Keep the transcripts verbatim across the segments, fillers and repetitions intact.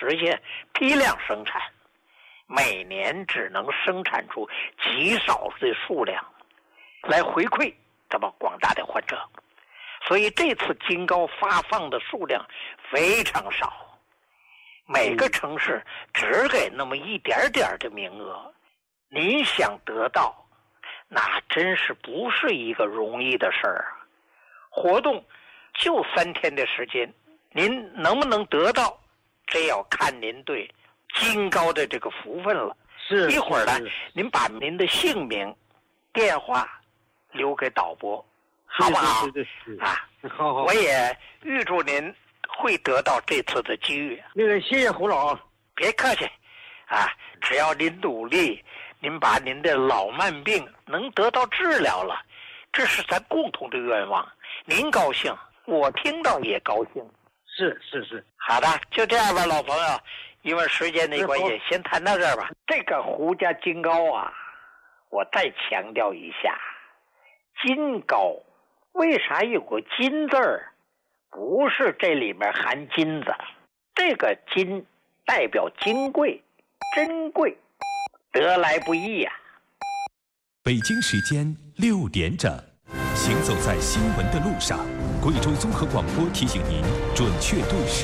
实现批量生产，每年只能生产出极少的数量来回馈这么广大的患者。所以这次金膏发放的数量非常少，每个城市只给那么一点点的名额，您想得到那真是不是一个容易的事儿啊！活动就三天的时间，您能不能得到，这要看您对金膏的这个福分了。 是一会儿呢， 是您把您的姓名、电话留给导播，好不好？ 对对对对， 啊， 好好。 我也预祝您会得到这次的机遇。 那个谢谢胡老， 别客气，啊，只要您努力，您把您的老慢病能得到治疗了，这是咱共同的愿望。您高兴，我听到也高兴。 是是是， 好的，就这样吧，老朋友，因为时间的关系，先谈到这儿吧。这个胡家金膏啊，我再强调一下，金膏为啥有个金字儿？不是这里面含金子，这个金代表金贵、珍贵，得来不易呀、啊。 北京时间六点整，行走在新闻的路上，贵州综合广播提醒您准确对时。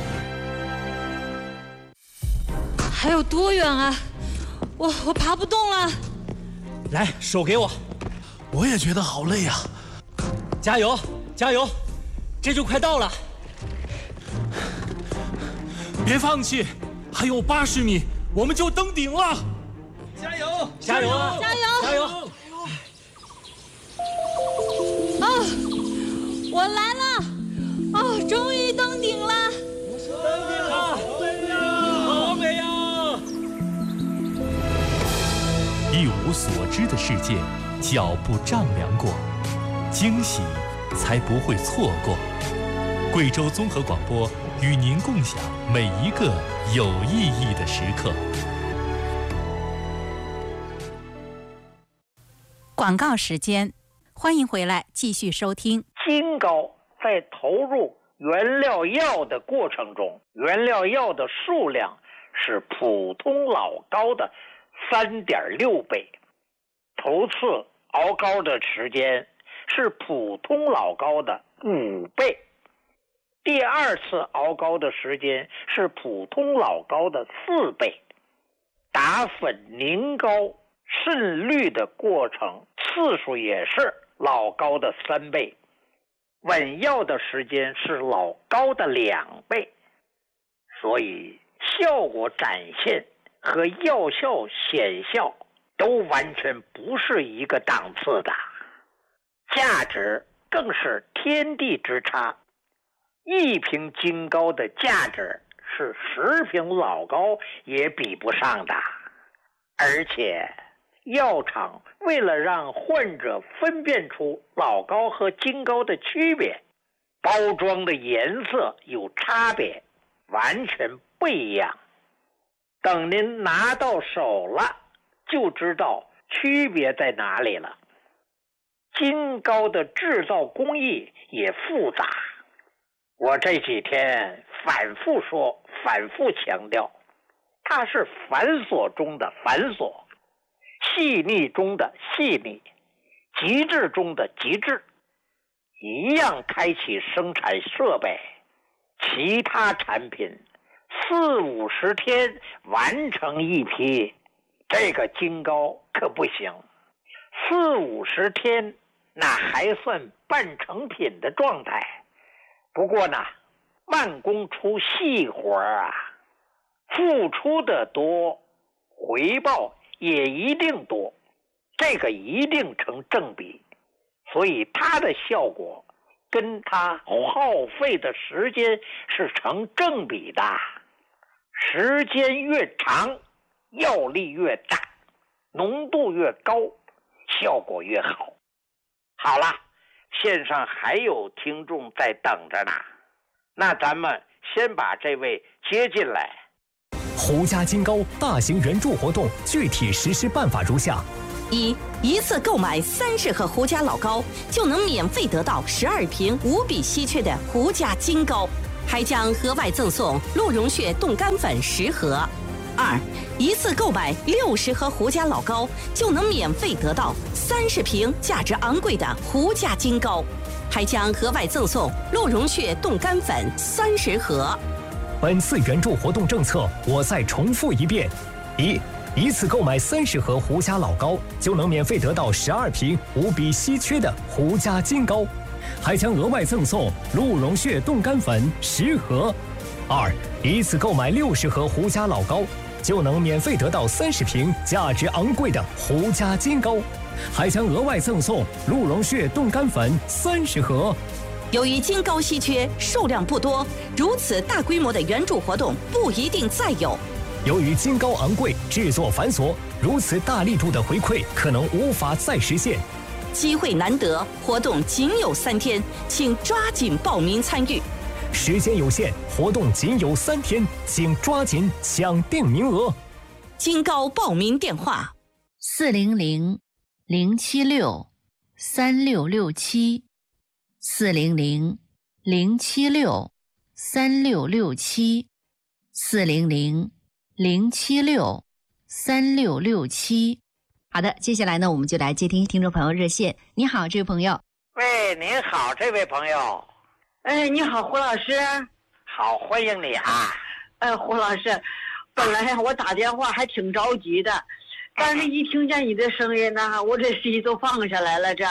还有多远啊？我我爬不动了。 来，手给我。 我也觉得好累啊！ 加油，加油！这就快到了。 别放弃，还有八十米，我们就登顶了。 加油！加油！ 加油！ 加油！ 啊，我来了！哦，终于登顶了！ 登顶了！好美呀！ 一无所知的世界，脚步丈量过，惊喜才不会错过。贵州综合广播与您共享每一个有意义的时刻。 广告时间，欢迎回来继续收听。 金膏在投入原料药的过程中，原料药的数量是普通老膏的三点六倍，头次熬膏的时间是普通老膏的五倍，第二次熬膏的时间是普通老膏的四倍，打粉凝膏渗滤的过程次数也是老膏的三倍，稳药的时间是老膏的两倍，所以效果展现和药效显效都完全不是一个档次的，价值更是天地之差。一瓶金膏的价值是十瓶老膏也比不上的，而且药厂为了让患者分辨出老膏和金膏的区别，包装的颜色有差别，完全不一样。等您拿到手了，就知道区别在哪里了。金膏的制造工艺也复杂，我这几天反复说，反复强调，它是繁琐中的繁琐，细腻中的细腻，极致中的极致。一样开启生产设备，其他产品四五十天完成一批，这个金膏可不行。四五十天那还算半成品的状态，不过呢，慢工出细活啊，付出的多，回报也一定多，这个一定成正比，所以它的效果跟它耗费的时间是成正比的，时间越长，药力越大，浓度越高，效果越好。好了，线上还有听众在等着呢，那咱们先把这位接进来。 胡家金膏大型援助活动具体实施办法如下： 一、一次购买三十盒胡家老膏，就能免费得到十二瓶无比稀缺的胡家金膏。 还将额外赠送鹿茸血冻干粉十盒。二，一次购买六十盒胡家老膏，就能免费得到三十瓶价值昂贵的胡家金膏，还将额外赠送鹿茸血冻干粉三十盒。 本次援助活动政策，我再重复一遍：一，一次购买三十盒胡家老膏，就能免费得到十二瓶无比稀缺的胡家金膏，还将额外赠送鹿茸血冻干粉十盒。二，一次购买六十盒胡家老膏，就能免费得到三十瓶价值昂贵的胡家金膏，还将额外赠送鹿茸血冻干粉三十盒。 由于金膏稀缺，数量不多，如此大规模的援助活动不一定再有。 由于金膏昂贵，制作繁琐，如此大力度的回馈可能无法再实现。 机会难得，活动仅有三天，请抓紧报名参与。 时间有限，活动仅有三天，请抓紧抢定名额。 金膏报名电话： 四零零零七六三六六七，四零零零七六三六六七，四零零零七六三六六七。好的，接下来呢，我们就来接听听众朋友热线。你好，这位朋友。 喂，您好，这位朋友。 哎，你好，胡老师。 好，欢迎你啊。 哎，胡老师，本来我打电话还挺着急的，但是一听见你的声音呢，我这心都放下来了。这，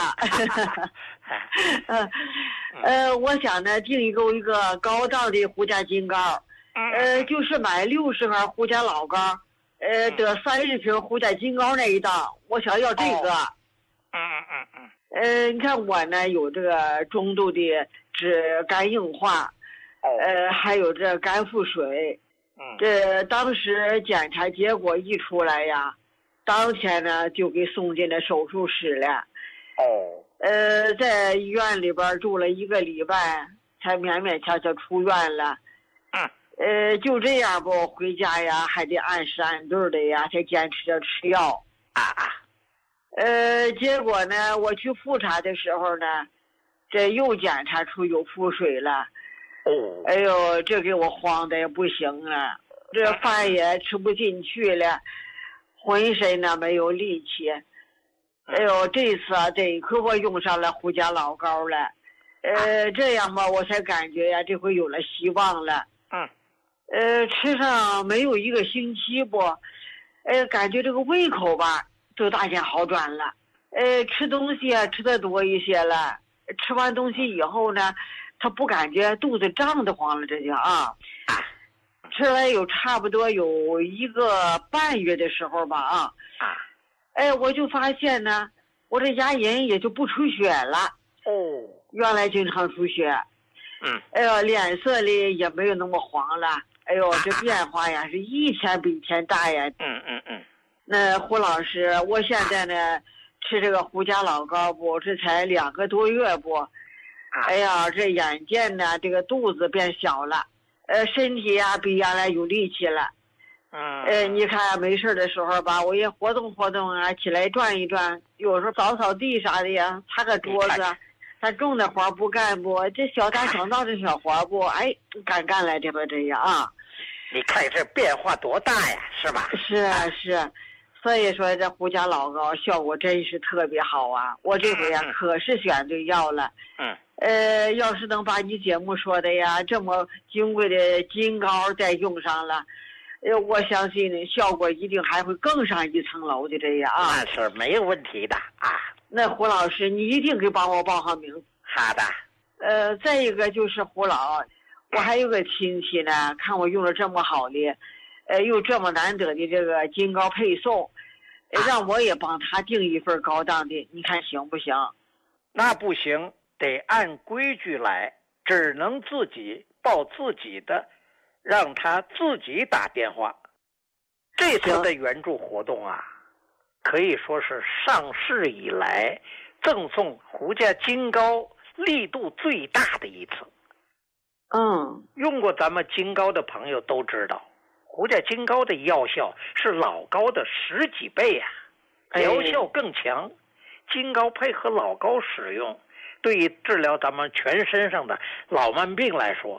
呃，呃，我想呢，订一购一个高档的胡家金膏，呃，就是买六十盒胡家老膏，呃，得三十瓶胡家金膏那一档，我想要这个。 嗯嗯嗯。 呃，你看我呢有这个中度的脂肝硬化，呃，还有这肝腹水。这当时检查结果一出来呀，当天呢就给送进了手术室了。 哦。 呃，在医院里边住了一个礼拜，才勉勉强强出院了。 嗯。 呃，就这样不回家呀，还得按时按顿的呀，才坚持着吃药。 啊啊。 呃，结果呢，我去复查的时候呢，这又检查出有腹水了。 哦。 哎呦，这给我慌的也不行了，这饭也吃不进去了，浑身呢没有力气。哎呦，这次啊，这可我用上了胡家老膏了。呃，这样吧，我才感觉呀，这回有了希望了。 嗯。 呃，吃上没有一个星期不，呃，感觉这个胃口吧。就大见好转了，呃，吃东西啊吃的多一些了，吃完东西以后呢，他不感觉肚子胀得慌了，这就啊，吃了有差不多有一个半月的时候吧啊，哎，我就发现呢，我这牙龈也就不出血了， 哦， 原来经常出血， 嗯， 哎呦，脸色里也没有那么黄了，哎呦，这变化呀是一天比一天大呀， 嗯嗯嗯。 那胡老师，我现在呢吃这个胡家老膏不，这才两个多月不，哎呀，这眼见呢这个肚子变小了，呃，身体呀比原来有力气了， 嗯， 呃，你看没事的时候吧，我也活动活动啊，起来转一转，有时候扫扫地啥的呀，擦个桌子，他重的活不干不，这小打小闹的小活不，哎，敢干来这不这样啊？ 你看这变化多大呀，是吧？ 是啊是。所以说这胡家老膏效果真是特别好啊！我这回呀、啊、可是选对药了。 嗯。 呃，要是能把你节目说的呀这么金贵的金膏再用上了，呃，我相信呢效果一定还会更上一层楼的这样啊。 那是没有问题的啊。 那胡老师，你一定给帮我报上名。 好的。 呃，再一个就是胡老，我还有个亲戚呢，看我用了这么好的。呃，又这么难得的这个金膏配送，让我也帮他订一份高档的，你看行不行？ 那不行，得按规矩来，只能自己报自己的，让他自己打电话。这次的援助活动啊，可以说是上市以来赠送胡家金膏力度最大的一次。 嗯， 用过咱们金膏的朋友都知道。胡家金膏的药效是老膏的十几倍呀、啊，疗效更强。金膏配合老膏使用，对于治疗咱们全身上的老慢病来说，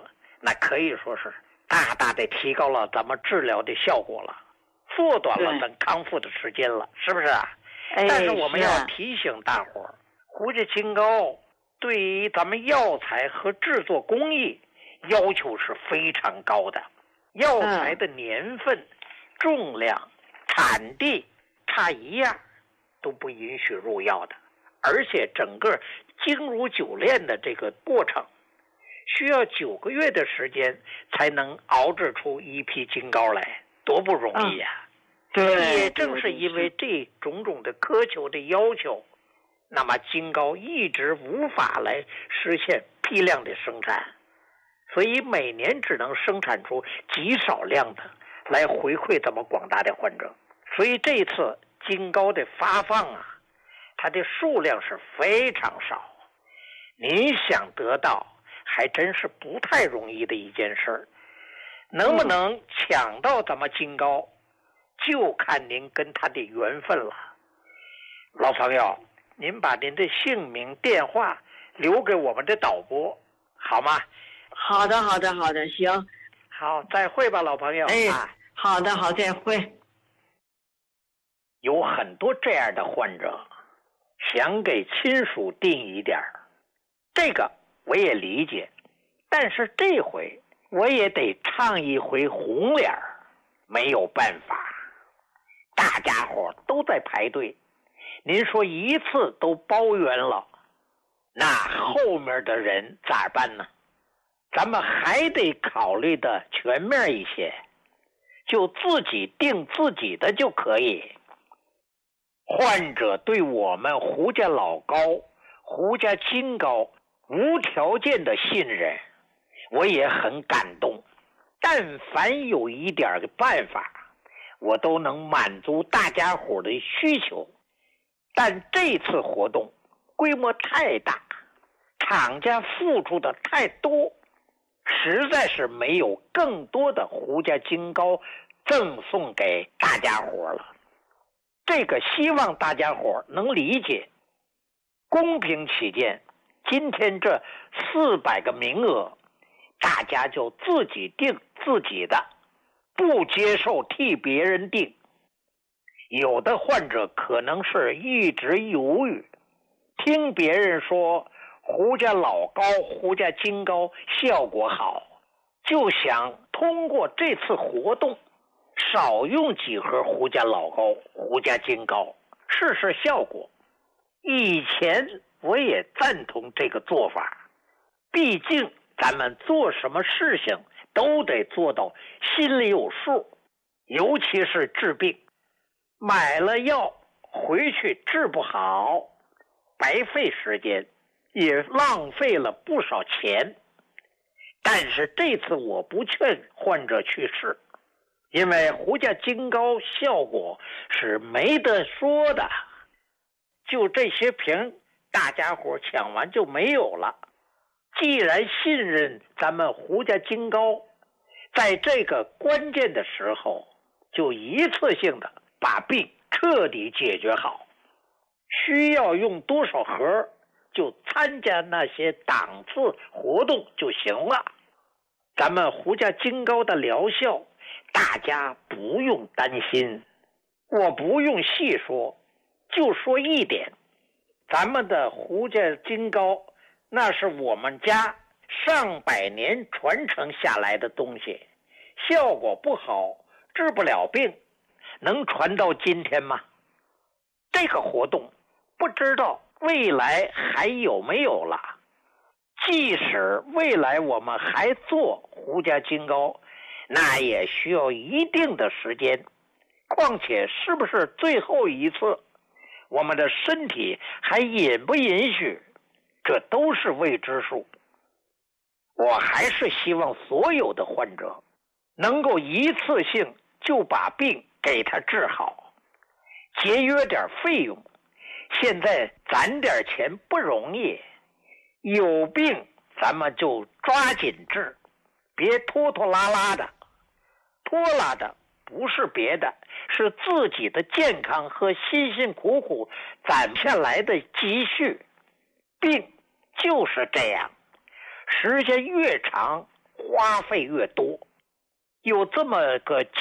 那可以说是大大的提高了咱们治疗的效果了，缩短了等康复的时间了，是不是啊？ 哎、 但是我们是啊要提醒大伙儿，胡家金膏对于咱们药材和制作工艺要求是非常高的，药材的年份、嗯、重量、产地差一样都不允许入药的，而且整个精如酒炼的这个过程需要九个月的时间才能熬制出一批金膏来，多不容易呀、啊！ 嗯对， 也正是因为这种种的苛求的要求，那么金膏一直无法来实现批量的生产，所以每年只能生产出极少量的来回馈咱们广大的患者。所以这次金膏的发放啊，它的数量是非常少，您想得到还真是不太容易的一件事。能不能抢到咱们金膏，就看您跟他的缘分了。老朋友，您把您的姓名电话留给我们的导播好吗？ 好的好的好的，行， 好，再会吧老朋友。 哎、 啊、 好的好，再会。 有很多这样的患者想给亲属定一点，这个我也理解，但是这回我也得唱一回红脸，没有办法，大家伙都在排队，您说一次都包圆了，那后面的人咋办呢？咱们还得考虑的全面一些，就自己定自己的就可以。患者对我们胡家老膏、胡家金膏无条件的信任，我也很感动。但凡有一点的办法，我都能满足大家伙的需求。但这次活动规模太大，厂家付出的太多，实在是没有更多的胡家金膏赠送给大家伙了。这个希望大家伙能理解，公平起见，今天这四百个名额，大家就自己定自己的，不接受替别人定。有的患者可能是一直犹豫，听别人说胡家老膏、胡家金膏效果好，就想通过这次活动少用几盒胡家老膏、胡家金膏，试试效果。以前我也赞同这个做法，毕竟咱们做什么事情都得做到心里有数，尤其是治病，买了药回去治不好，白费时间，也浪费了不少钱。但是这次我不劝患者去试，因为胡家金膏效果是没得说的，就这些瓶大家伙抢完就没有了。既然信任咱们胡家金膏，在这个关键的时候就一次性的把病彻底解决好，需要用多少盒就参加那些档次活动就行了。咱们胡家金膏的疗效大家不用担心，我不用细说，就说一点，咱们的胡家金膏那是我们家上百年传承下来的东西，效果不好，治不了病，能传到今天吗？这个活动不知道未来还有没有了。即使未来我们还做胡家金膏，那也需要一定的时间，况且是不是最后一次，我们的身体还允不允许，这都是未知数。我还是希望所有的患者能够一次性就把病给他治好，节约点费用。现在攒点钱不容易，有病咱们就抓紧治，别拖拖拉拉的。拖拉的不是别的，是自己的健康和辛辛苦苦攒下来的积蓄。病就是这样，时间越长花费越多。有这么个